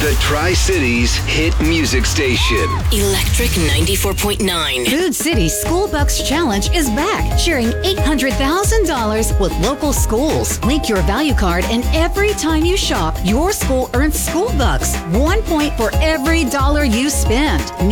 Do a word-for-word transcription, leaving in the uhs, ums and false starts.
The Tri-Cities hit music station. Electric ninety-four point nine. Food City School Bucks Challenge is back, sharing eight hundred thousand dollars with local schools. Link your value card, and every time you shop, your school earns school bucks. One point for every dollar you spend.